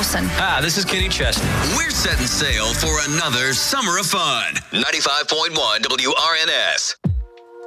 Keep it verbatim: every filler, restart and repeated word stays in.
Olson. Hi, this is Kenny Chesney. We're setting sail for another summer of fun. ninety-five point one W R N S.